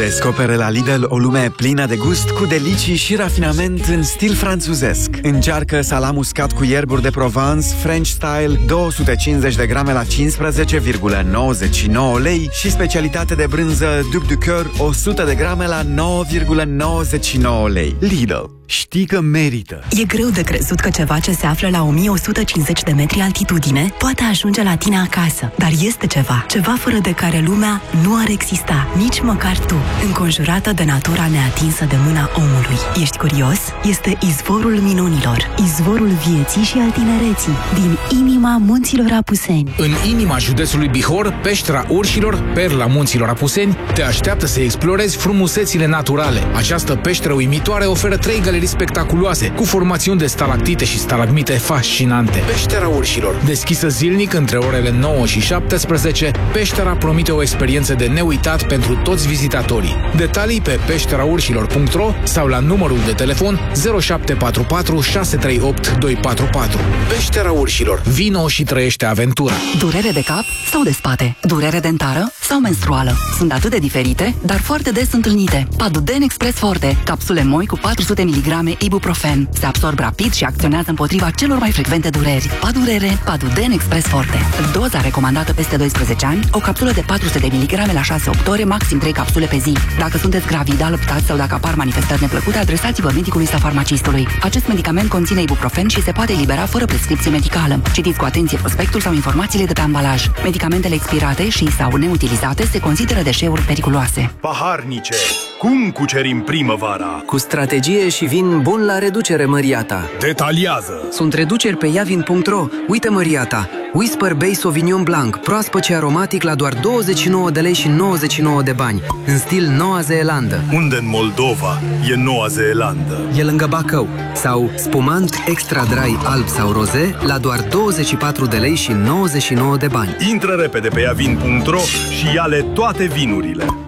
Descoperă la Lidl o lume plină de gust, cu delicii și rafinament în stil franțuzesc. Încearcă salam uscat cu ierburi de Provence, French style, 250 de grame la 15,99 lei și specialitate de brânză Duc du Coeur, 100 de grame la 9,99 lei. Lidl. Știi că merită! E greu de crezut că ceva ce se află la 1150 de metri altitudine poate ajunge la tine acasă. Dar este ceva fără de care lumea nu ar exista, nici măcar tu, înconjurată de natura neatinsă de mâna omului. Ești curios? Este izvorul minunilor, izvorul vieții și al tinereții, din inima munților Apuseni. În inima județului Bihor, peștera Urșilor, perla munților Apuseni, te așteaptă să explorezi frumusețile naturale. Această peșteră uimitoare oferă 3 galerii spectaculoase, cu formațiuni de stalactite și stalagmite fascinante. Peștera Urșilor, deschisă zilnic între orele 9 și 17, peștera promite o experiență de neuitat pentru toți vizitatorii. Detalii pe peșteraurșilor.ro sau la numărul de telefon 0744 638 244. Peștera Urșilor. Vino și trăiește aventura. Durere de cap sau de spate? Durere dentară sau menstruală? Sunt atât de diferite, dar foarte des întâlnite. Paduden Express Forte, capsule moi cu 400 mg ibuprofen. Se absorb rapid și acționează împotriva celor mai frecvente dureri. Padurere, Paduden Express Forte. Doza recomandată peste 12 ani, o capsulă de 400 de mg la 6-8 ore, maxim 3 capsule pe zi. Dacă sunteți gravid, alăptați sau dacă apar manifestări neplăcute, adresați-vă medicului sau farmacistului. Acest medicament conține ibuprofen și se poate elibera fără prescripție medicală. Citiți cu atenție prospectul sau informațiile de pe ambalaj. Medicamentele expirate și sau neutilizate se consideră deșeuri periculoase. Paharnice, cum cucerim primăvara? Cu strategie și vin bun la reducere, măria ta. Detaliază! Sunt reduceri pe iavin.ro. Uite, măria ta, Whisper Bay Sauvignon Blanc, proaspăt și aromatic la doar 29 de lei și 99 de bani, în stil Noua Zeelandă. Unde în Moldova e Noua Zeelandă? E lângă Bacău. Sau spumant extra dry alb sau roze la doar 24 de lei și 99 de bani. Intră repede pe iavin.ro și ia-le toate vinurile.